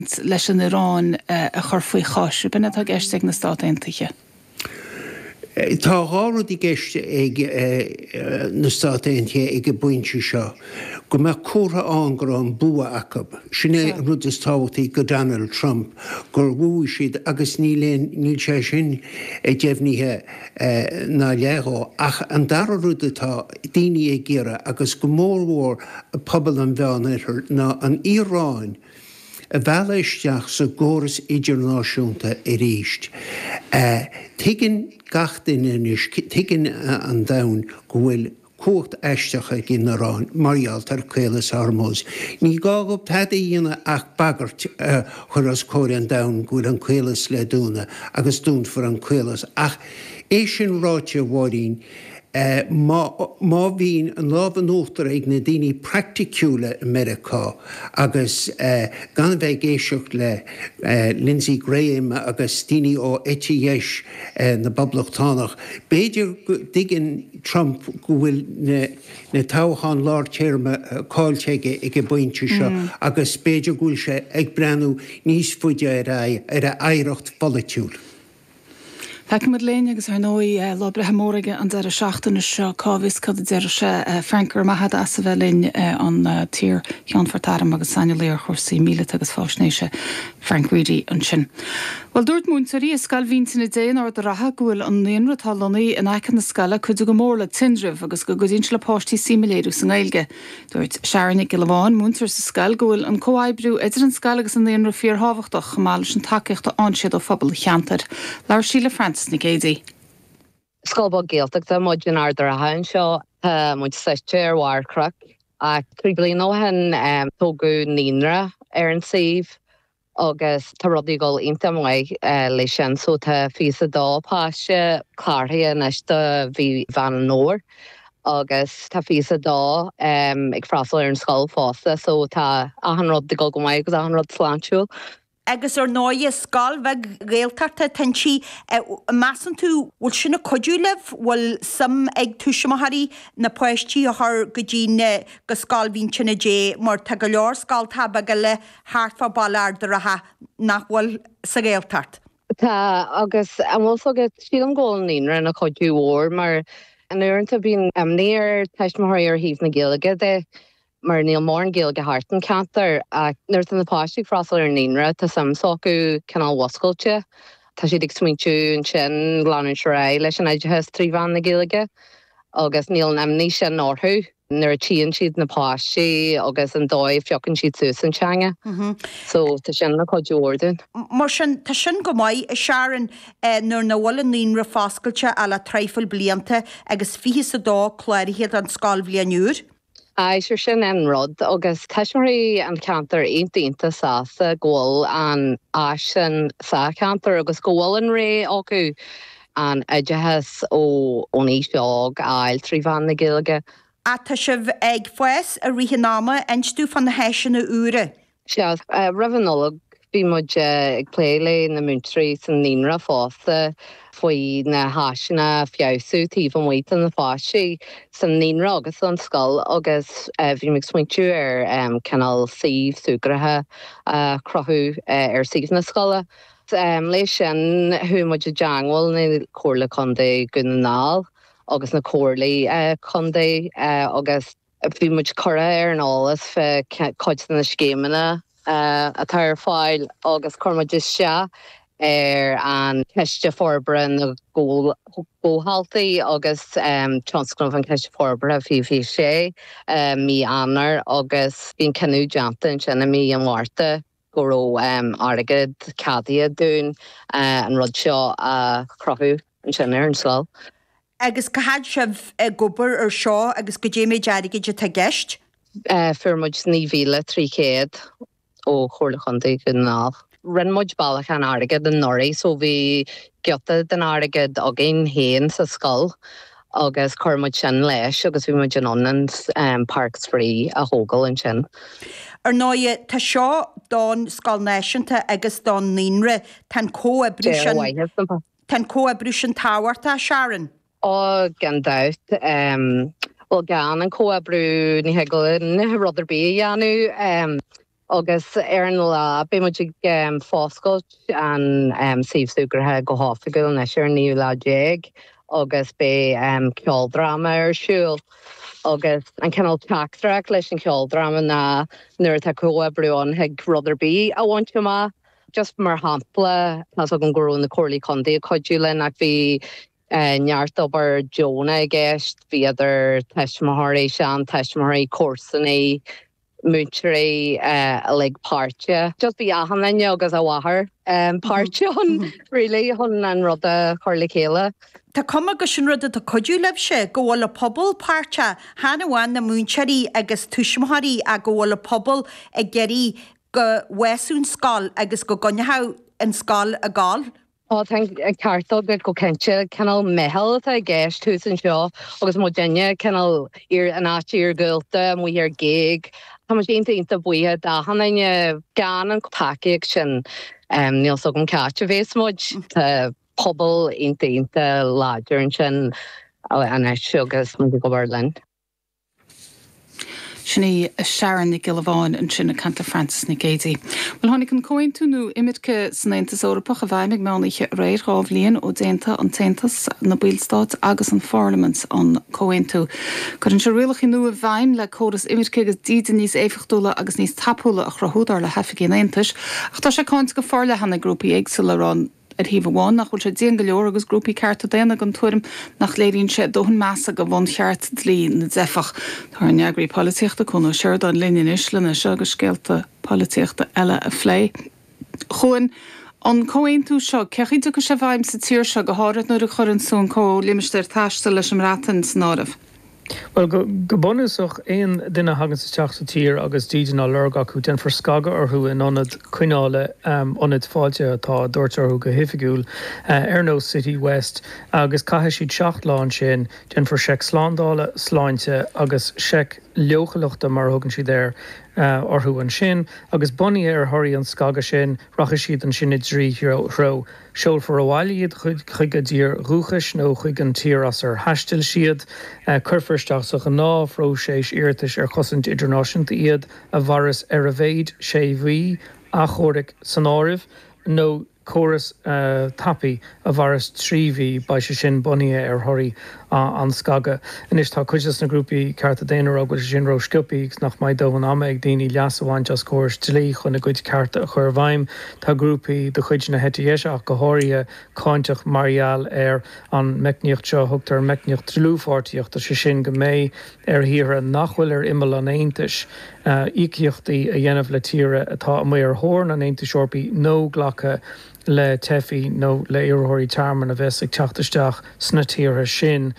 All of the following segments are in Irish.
leis an Iran a chur faoi cháis, bena tá gceiste na Stáit Aontaithe. Tá háú í gceiste ag na Stáit Aontaithe ag go buinte seo, go me cuatha angur an bua acab. Sinné rud is táhachtaí go Donald Trump, gur bhú siad agus níl sé sin deimhníthe ná leá, ach an dara rud atá daoine ag ggéire agus go mórmhór a pobl an bhean ná an Íráin a bhealaisteach sa góras idirnáisiúnta i ríist. Tuigeann gach duine tuigeann an domhan go bhfuil cuacht eisteacha gin Iráin, mariaal tar Chéilas Hormuz. Ní gágab teda dhéana ach bagart chur as cóir an domhan go bhfuil an Chéilas le dúna agus dún for an Chéilas. Ach é sin ráite bhhaín má bhín an lábhan óachtar ag na daoine practicúla Americá agus gan bheith géisiocht le Lindsey Graham agus daoine ó ETS na Bablachtánacht. Béidir diggin Trump go bhfuil na táchán Lord Chairma cáilteige ag a buinte seo agus béidir gúil sé ag brenn níos fuide ar a éireacht folitiúil. Thecimid léine agus ar nói lábrethe mórige an deire seachtainna seo cábhís cad a deire se Frankar Mahad as a bhelinn an tír Cheann Fortaram agus Sania Léir chursaí míle agus fásnéise Frank Reedy an sin. Well dúirt múntarí is scal vín sin déan ar de ratha gúil an néonra talónaí in aice na scala chuidir go mór le tindrih agus go godín le páistí síimiléirú san Gaeilge. Dúirt Sharonnig Gilabháin múntar sa scal gúil an cóhaibbrú idir an scal agus an néonra fíorthábhachtach chamáil sin takeíocht an siad ó phobal cheantar. Lair Síle Francis na Géadaí. Scolbog Gaeltach tá muid an ardar a hain seo muid seiste ar Warcrack a trí bliain ó hen tógu nínra ar an síomh agus tá rudaí go ionta mhaith lei sin so tá fíos a dápáiste clárthaí a neiste bhí bhean an nóir agus tá fíos a dá ag freastal ar an scoil fásta so tá ahan rud go mhaith agus ahan rud sláintiúil. Agus ar náide scal bheith Gaeltachta tan si measan tú bhfuil sinna codú leh bhfuil sam ag túisimathaí na poisttí a th go dtíine go scal bhín sinna dé mar tá go leor scal tab go le háartfa ballar de ratha nach bhfuil sa Gaeltacht. Tá agus an bhfuil agad siad an ggóil níonra na codú mhór mar an uaireanta bhíon níor teistmathirí ar híomh na Gaeilge de mar níl mór an Gaeilge hartan cantar a nuirt an na páistí freastal ar nínra tá samsácu canál wascailte tá siad ag smaointiú an sin glanún seorá leis an aideas tríomhan na Gaeilge agus níl amní sin orthú nuair tíonn siad na páistí agus an dóibh fiocann siad suas an teanga. So tá sin na codú ordain. Mar sin tá sin go maiid i searan nuair na bhfuil an nínra fáscailte a le treifil blianta agus fihí sa dá chláirithead an scal bblianúr. Sure sin an rud agus teismarí an cantar ionta sása ggóil an áis sa cantar agus ggóil an ré acu an aideas ó ní seog áil tríomhan na Gaeilge. A tá sibh ag foies a rihannáma instú fan na heisin na úra. Sead rahanólag bhí muid ag pléile na múntrí san nínra fásta faoi na háisina fiosú tíomh an mhaoit an na fáisí san nínra agus an scoil agus bhí mig smaointiú ar canál síomh sucrathe crothú ar síomh na scoile. Leis sin thu muid a deanghil na cóirla chundaí gunnáil agus na cóirlaí chundaí agus bhí muid chora ar an álas fe coid na scéimena a tar fáil agus cormaid is se ar an ceiste forbre na ggóhaltaí agus transcnmh an ceiste forbre fihí sé mí anar agus bhín cenú deanta sinna mí an mhárta go raibh airgid cadiad dún an rud seo a crothú an sin ar an scoil. Agus cathad sibh gobar ar seo agus go dé méid dearige de tá gceist? Fuair muid ní bhíle 300 ó chóirla chundaí gunnáil. Rin muid bailach an airgid an norí so bhí giota den airgid a gin héin sa scoil agus chuirmuid sin leis agus bhí muid an onan Parks Free a hógal an sin. Ar náide tá seo don scoil náisiúnta agus don nínra tan có a brúsin táhairta Sharon. Gan dat well gan an cóabrú ní hegel ní ruder bí jaanú agus an lá be mu fóscoilt an síomhsúgrathe go háfiúil na sé níú lá déag agus be ceoldrama siúil agus an cenal teachtra leis an ceoldrama na nuair a cua breón heag Rutherby a bhaint má just mar hampla as an gurú na Corley Conde coidúlen ach bhí neart obair Jonah gist bhí idir teismthirí sean teismthirí cuasaní Muntray like páirte. Just bhí ahanna agus a bhathair páirte hon really hon an rud Corley céile. Tá cuma go sin rud a coidú lebse go bhfuil pobl páirte hanahhain na múnsearí agus tuismthirí a go bhfuil pobl ag geirí go weasún scáil agus go gonneha an scáil a gáil. Thank cartó go kense canal mehel a gist túsin seo agus mo denne canal an átíir gulta mu ar gig. Tá inta buíthe da hanne gan an takeíag sin níl so an cáte bhés muid pobl inta láidir sin an eisiúgus mu go Berlin. Sinna Sharon na Gilbháin an sinna Canta Francis na Gédí. Well tháinig an cóin túnú imitce san Aontas Eorpach a bhaimig meánaiche réadráibh líon ó déanta an Taontas na Bílstát agus an Parliament an cóin tú. Chur an se rialach inú a bhaim le córas imitce agus díide níos éifichtúla agus níos tapúla a chrathúdar le hefiigh an Aontas ach tá sé cáint go fála hena grúpaí éagsúla rán híh bháin nach bhfuil sé déan go leor agus grúpaí ceart a déana an tuairim nach léiríonn sé dóhann measa go bhain cheart lí na defach. Tá an neagraí políochta chun seir an líon islanna se agus scéalta políochta eile a phlé. Chuin an cóin tú seo cechaíte go sé bhaim sa tíir se go háirt nuair a churann son có limistéir taiiste leis an rátain snáibh. Well go bonúsach éon duine hagan sa teach sa tír agus díidir ná lerga chu den forscaga orthú in anad cuineála anad fáilte atá dúirtearthú go hifigiúil Arno City West agus caithe siad seacht láin sin den for seic slándála sláinte agus seic leochalaachta mar thugann siad ir orthú an sin agus buní ar thoirí an scaga sin racha siad an sin trí thró seol for a bhhaile iad chuig a dtír rúchas nó chuig an tír as ar heistil siad curfirsteach sa an ná fró sééis iirtas ar chosint idirnáisiúnta iad a bharas ar a bhéid sé bhí a chóirigh san áibh nó choras tapaí a bharas tríhí ba se sin buní ar thoirí an scaga. Inis tá cuidas na grúpaí ceart a déanaar agus sin ró sciupaí nach maid dóhan am ag daoine leasahhaint as cóir tlí chun na gcuid cearta a chur bhaim tá grúpaí do chuid na hetíéis ach go háirithe cáinteach marial ar an meicneocht seo thugtar meicneocht trúfáirtíocht a se sin go méid ar híre nachhfuil ar imime an Aontais íciochtaí a dhéanamh le tíre atá mé ar thorn an Aontais Seorpaí nó ghlacha le tefií nó le iarthirí tarman a bheits ag teachtaisteach sna tíre sin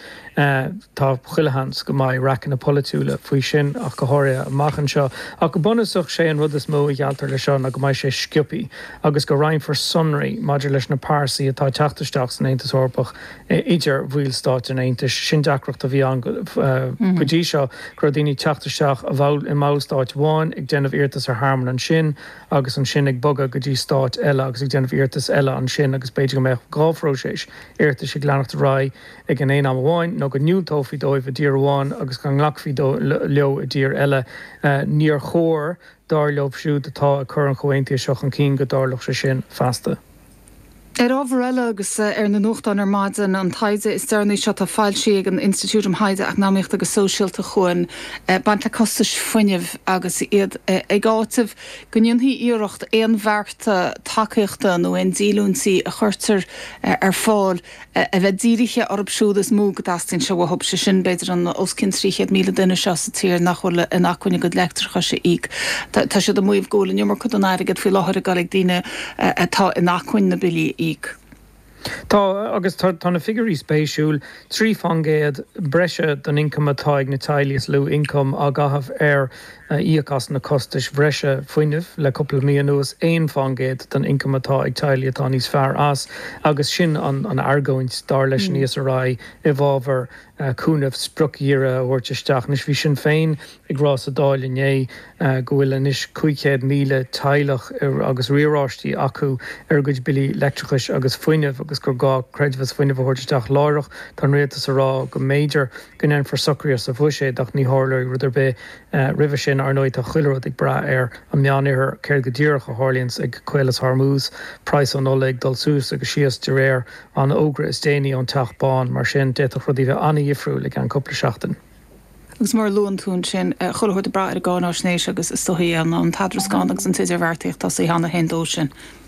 tá chuilehans go maiid racin na polúla faoi sin ach go háirithe amachchan seo ach go bunasach sé an rud is mó gealtar le seo a go maiid sé sciupaí agus go rainn for sunraí maidir leis na pásaí atá teachtaisteach san Aontas Eorpach idir bhfuilstát an Aontais sin deacreacht a bhí an go dtí seo gur daoine teachtaisteach a bhil i máilstáit bháin ag déanamh iartas ar harman an sin agus an sin ag boga go dtí stáit eile agus ag déanamh iartas eile an sin agus beidir go méid gáfróséis iartas ag leannacht rá ag an éon am bháin nó go nniútófií dóibh a dír bháin agus go nglachfií leo a dír eile níor chóir dar leobhsúd atá a chur an chohaintaí seach an cí go dárlach sé sin fasta. Ábhar eile agus ar na nuachtáin ar maidin an taide is dearnaí seo tá fáil si ag an Institútum Haide Eacnamaíocht agus Sóisialta chuin baint le costais foiinemh agus iad ag áitimh go nionnaí iireacht éon bharta takeíochta nó éon dílúnsaí a chuirtar ar fáil a bheith díiriche arbsúdas mú go dastain se bhthb se sin beidir an oscin 300,000 duine seo sa tír nachhfuil in acuine go leictarcha se íg. Tá si do muomh ggóla nimar chud an airigad fao láthir a galig daine atá in acuin na bilí íg. Tá agus tá na figurí spéisiúil trí fangéad breise don income atá ag na Táilias lú income a gahabh ar íochas na costais bhreise foiinemh le coppla míon nuas éon fangéad don income atá ag Táile atá níos fearr as agus sin an argóint dar leis níos a rá i bhábhar cúnamh sprucíire uirteisteach nes bhí sin féin ag rás a dáil inné go bhfuil inis 500,000 teilech agus riaráistí acu ar gcuid bilí leictrachas agus foiinemh agus agus gur gá creidhs foioine bhirteach láireach tá rétas ará go méidir gunnéan for socríir sa bhuiise ach ní hála ruidir be rih sin ar nóid a chuileród ag bra ar a meanir céir go ddíireach a hálíonn ag chuilas Harmús, Price an nóla ag dul sús agus sios de réir an ógra is déine an teachbáin mar sin déach chudí bheith anna dhifriú le an coppla seachtain. Agus mar luúan tún sin chohir de bra ar gáná snééis agus is stoí an tadrasán agus an tiidir bhharrtaíocht tá í hána hendó sin.